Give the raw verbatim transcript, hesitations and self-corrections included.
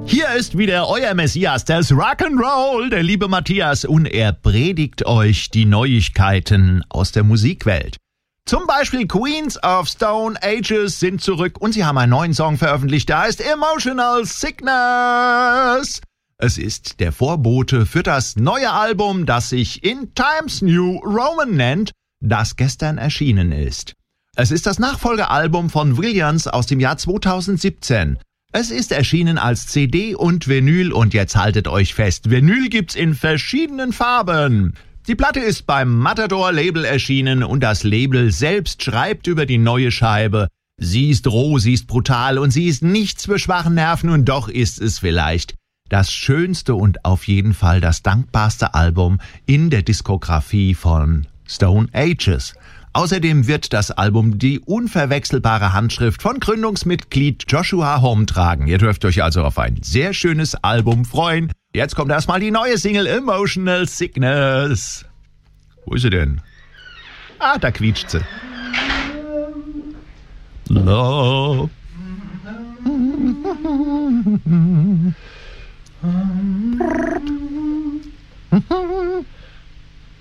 Hier ist wieder euer Messias des Rock'n'Roll, der liebe Matthias, und er predigt euch die Neuigkeiten aus der Musikwelt. Zum Beispiel Queens of Stone Ages sind zurück und sie haben einen neuen Song veröffentlicht, der heißt Emotional Sickness. Es ist der Vorbote für das neue Album, das sich In Times New Roman nennt, das gestern erschienen ist. Es ist das Nachfolgealbum von Williams aus dem Jahr zweitausendsiebzehn. Es ist erschienen als C D und Vinyl und jetzt haltet euch fest, Vinyl gibt's in verschiedenen Farben. Die Platte ist beim Matador Label erschienen und das Label selbst schreibt über die neue Scheibe: Sie ist roh, sie ist brutal und sie ist nichts für schwache Nerven, und doch ist es vielleicht das schönste und auf jeden Fall das dankbarste Album in der Diskografie von Stone Ages. Außerdem wird das Album die unverwechselbare Handschrift von Gründungsmitglied Joshua Homme tragen. Ihr dürft euch also auf ein sehr schönes Album freuen. Jetzt kommt erstmal die neue Single Emotional Sickness. Wo ist sie denn? Ah, da quietscht sie. Love.